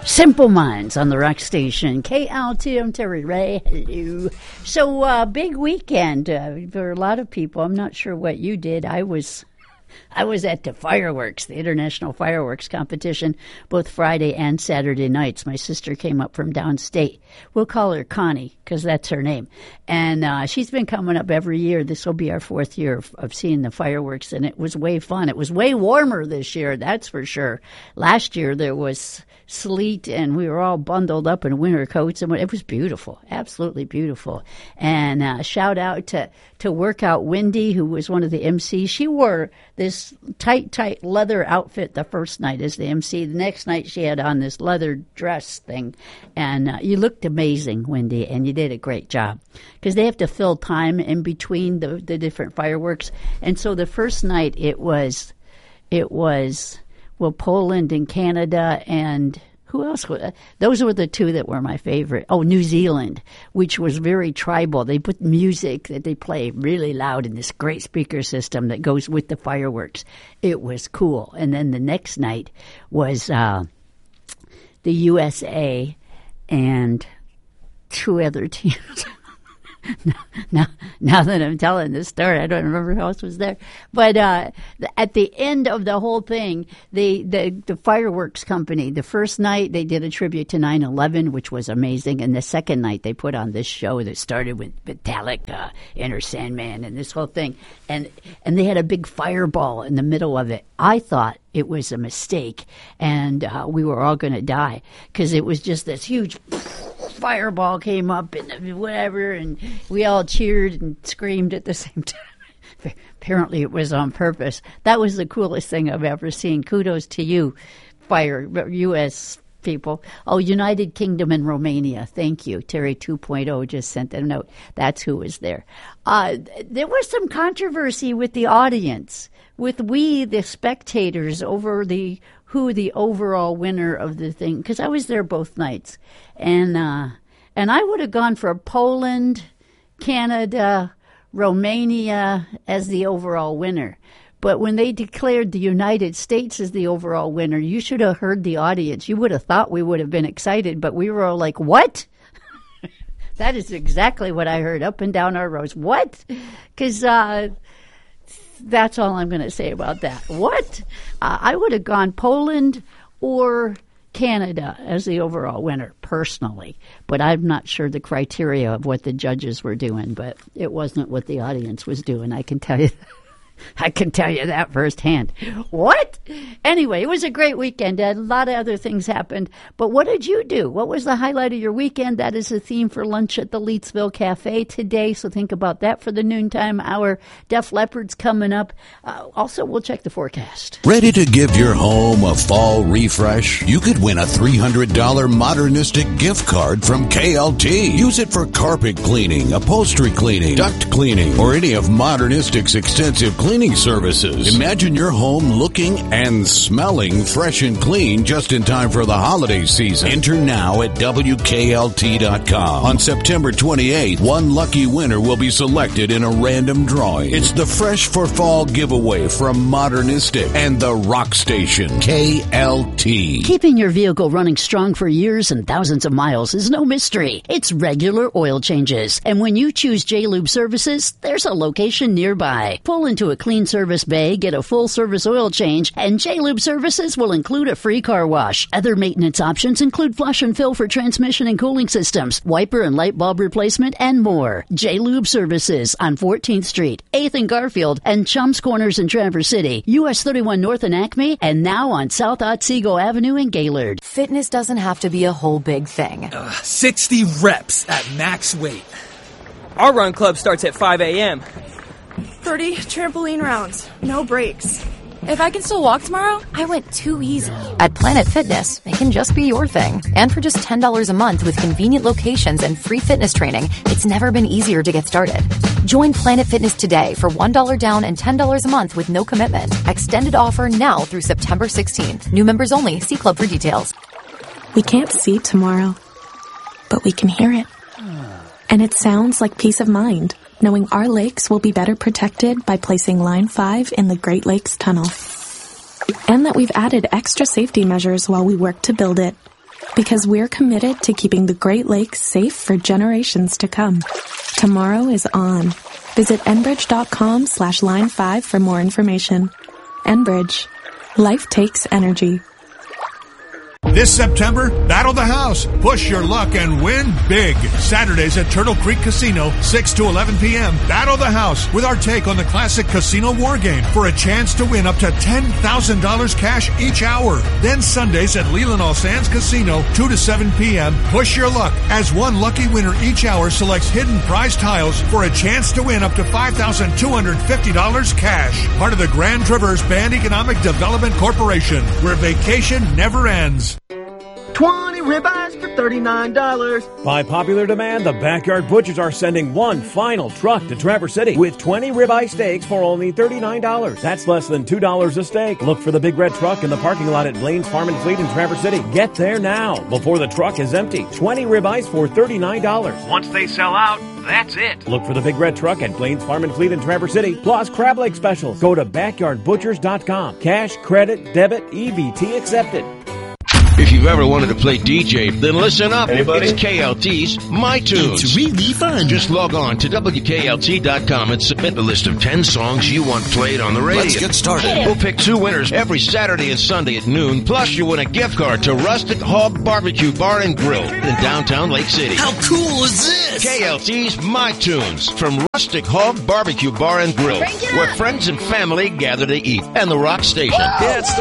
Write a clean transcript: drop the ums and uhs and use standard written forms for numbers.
Simple Minds on the Rock Station. KLT, I'm Terry Ray. Hello. So, big weekend for a lot of people. I'm not sure what you did. I was at the fireworks, the International Fireworks Competition, both Friday and Saturday nights. My sister came up from downstate. We'll call her Connie because that's her name. And she's been coming up every year. This will be our fourth year of seeing the fireworks, and it was way fun. It was way warmer this year, that's for sure. Last year there was sleet, and we were all bundled up in winter coats, and it was beautiful, absolutely beautiful. And shout out to Workout Wendy, who was one of the MCs. She wore this tight leather outfit the first night as the MC. The next night she had on this leather dress thing, and you looked amazing, Wendy, and you did a great job because they have to fill time in between the different fireworks. And so the first night it was Poland and Canada, and who else? Those were the two that were my favorite. Oh, New Zealand, which was very tribal. They put music that they play really loud in this great speaker system that goes with the fireworks. It was cool. And then the next night was the USA and two other teams. Now that I'm telling this story, I don't remember who else was there. But at the end of the whole thing, the fireworks company, the first night they did a tribute to 9/11, which was amazing. And the second night they put on this show that started with Metallica, Enter Sandman, and this whole thing. And they had a big fireball in the middle of it. I thought it was a mistake, and we were all going to die because it was just this huge fireball came up and whatever, and we all cheered and screamed at the same time. Apparently it was on purpose. That was the coolest thing I've ever seen. Kudos to you, U.S. people. Oh, United Kingdom and Romania. Thank you. Terry 2.0 just sent a note. That's who was there. There was some controversy with the audience, with we, the spectators, over who the overall winner of the thing, because I was there both nights. And I would have gone for Poland, Canada, Romania as the overall winner. But when they declared the United States as the overall winner, you should have heard the audience. You would have thought we would have been excited, but we were all like, what? That is exactly what I heard up and down our rows. What? Because that's all I'm going to say about that. What? I would have gone Poland or Canada as the overall winner, personally. But I'm not sure the criteria of what the judges were doing, but it wasn't what the audience was doing, I can tell you. I can tell you that firsthand. What? Anyway, it was a great weekend. A lot of other things happened. But what did you do? What was the highlight of your weekend? That is the theme for lunch at the Leetsville Cafe today. So think about that for the noontime hour. Def Leppard's coming up. Also, we'll check the forecast. Ready to give your home a fall refresh? You could win a $300 modernistic gift card from KLT. Use it for carpet cleaning, upholstery cleaning, duct cleaning, or any of Modernistic's extensive cleaning services. Imagine your home looking and smelling fresh and clean just in time for the holiday season. Enter now at WKLT.com. On September 28th, one lucky winner will be selected in a random drawing. It's the Fresh for Fall giveaway from Modernistic and the Rock Station, KLT. Keeping your vehicle running strong for years and thousands of miles is no mystery. It's regular oil changes. And when you choose J-Lube Services, there's a location nearby. Pull into a clean service bay, get a full service oil change, and J-Lube Services will include a free car wash. Other maintenance options include flush and fill for transmission and cooling systems, wiper and light bulb replacement, and more. J-Lube Services on 14th Street, 8th and Garfield, and Chums Corners in Traverse City, US 31 North in Acme, and now on South Otsego Avenue in Gaylord. Fitness doesn't have to be a whole big thing. 60 reps at max weight. Our run club starts at 5 a.m. 30 trampoline rounds, no breaks. If I can still walk tomorrow, I went too easy. At Planet Fitness, it can just be your thing. And for just $10 a month with convenient locations and free fitness training, it's never been easier to get started. Join Planet Fitness today for $1 down and $10 a month with no commitment. Extended offer now through September 16th. New members only. See club for details. We can't see tomorrow, but we can hear it. And it sounds like peace of mind, knowing our lakes will be better protected by placing Line 5 in the Great Lakes Tunnel. And that we've added extra safety measures while we work to build it. Because we're committed to keeping the Great Lakes safe for generations to come. Tomorrow is on. Visit Enbridge.com/line5 for more information. Enbridge. Life takes energy. This September, battle the house, push your luck, and win big. Saturdays at Turtle Creek Casino, 6 to 11 p.m. Battle the house with our take on the classic casino war game for a chance to win up to $10,000 cash each hour. Then Sundays at Leland All Sands Casino, 2 to 7 p.m. Push your luck as one lucky winner each hour selects hidden prize tiles for a chance to win up to $5,250 cash. Part of the Grand Traverse Band Economic Development Corporation, where vacation never ends. 20 ribeyes for $39. By popular demand, the Backyard Butchers are sending one final truck to Traverse City with 20 ribeye steaks for only $39. That's less than $2 a steak. Look for the big red truck in the parking lot at Blaine's Farm and Fleet in Traverse City. Get there now before the truck is empty. 20 ribeyes for $39. Once they sell out, that's it. Look for the big red truck at Blaine's Farm and Fleet in Traverse City. Plus crab leg specials. Go to backyardbutchers.com. Cash, credit, debit, EBT accepted. If you've ever wanted to play DJ, then listen up. Anybody? It's KLT's My Tunes. It's really fun. Just log on to WKLT.com and submit a list of 10 songs you want played on the radio. Let's get started. We'll pick 2 winners every Saturday and Sunday at noon. Plus, you win a gift card to Rustic Hog Barbecue Bar and Grill in downtown Lake City. How cool is this? KLT's My Tunes from Rustic Hog Barbecue Bar and Grill, where friends and family gather to eat, and the Rock Station. Yeah, it's the